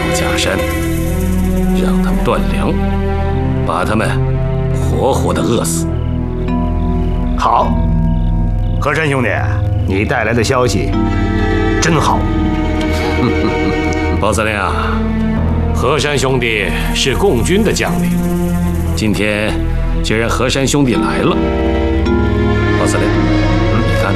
家山，让他们断粮，把他们活活的饿死。 好，和珅兄弟，你带来的消息真好。 包司令啊，和珅兄弟是共军的将领，今天既然和珅兄弟来了，包司令，你看。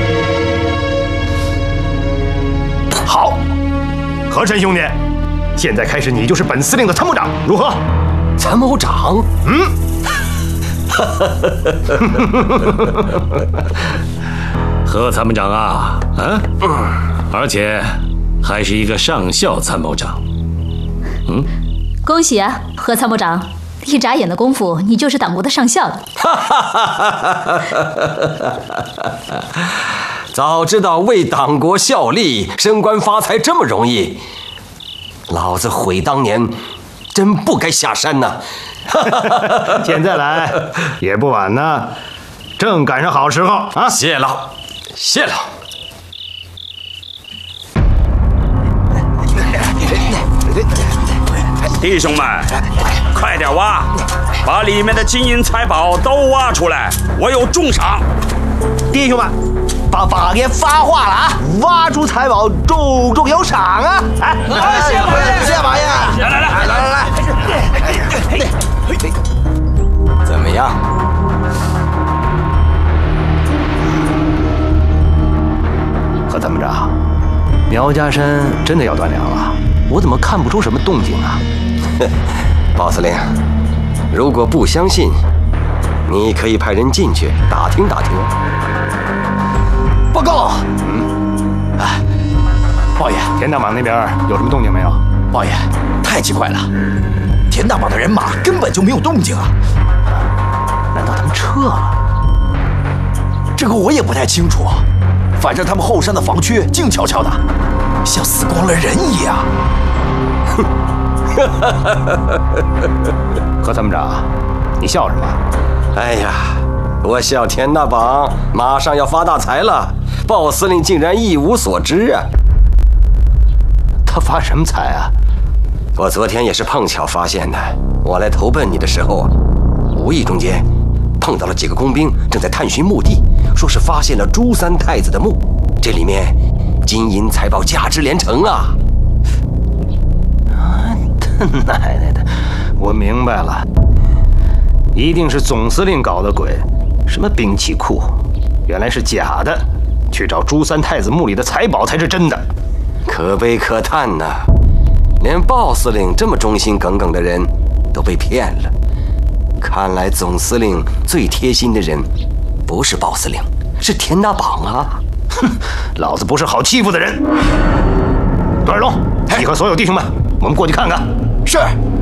好，和珅兄弟，现在开始你就是本司令的参谋长，如何？ 参谋长？ 何参谋长啊，而且还是一个上校参谋长。 恭喜啊，何参谋长！一眨眼的功夫，你就是党国的上校了。 早知道为党国效力、升官发财这么容易，老子悔当年真不该下山呐！ 现在来也不晚呢，正赶上好时候啊！ 谢了，谢了。 弟兄们，快点挖，把里面的金银财宝都挖出来，我有重赏。 弟兄们，把法爷发话了啊！挖出财宝，重有赏啊！哎，谢法爷！来！ 怎么样？ 何参谋长，苗家山真的要断粮了？我怎么看不出什么动静啊？ 包司令，如果不相信，你可以派人进去打听打听。 报告。 报爷，田大榜那边有什么动静没有？ 报爷，太奇怪了，田大榜的人马根本就没有动静啊！ 难道他们撤了？ 这个我也不太清楚，反正他们后山的防区静悄悄的，像死光了人一样。 何参谋长，你笑什么？ 哎呀，我笑田大榜马上要发大财了，鲍司令竟然一无所知啊！ 他发什么财啊？ 我昨天也是碰巧发现的。我来投奔你的时候，无意中间碰到了几个工兵正在探寻墓地，说是发现了朱三太子的墓，这里面金银财宝价值连城啊！ 他奶奶的，我明白了，一定是总司令搞的鬼，什么兵器库，原来是假的，去找朱三太子墓里的财宝才是真的。 可悲可叹呐，连鲍司令这么忠心耿耿的人都被骗了。看来总司令最贴心的人不是鲍司令，是田大榜啊！ 哼，老子不是好欺负的人。段尔龙，集合所有弟兄们，我们过去看看。 是。